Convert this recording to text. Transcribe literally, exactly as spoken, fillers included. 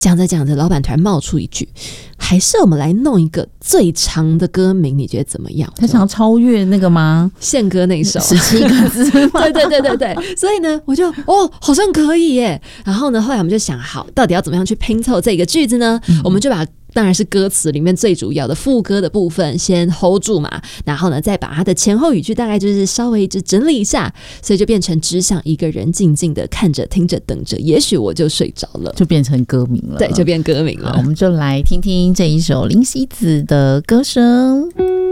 讲着讲着，老板突然冒出一句：“还是我们来弄一个最长的歌名，你觉得怎么样？” 他想要超越那个吗？ 宪歌那首十七个字吗？ 对对对对对，所以呢，我就哦，好像可以耶。然后呢，后来我们就想好，到底要怎么样去拼凑这个句子呢？嗯、我们就把。当然是歌词里面最主要的副歌的部分先 hold 住嘛，然后呢再把它的前后语句大概就是稍微就整理一下，所以就变成只想一个人静静的看着听着等着，也许我就睡着了， 就变成歌名了。 对，就变歌名了。 好，我们就来听听这一首林夕子的歌声。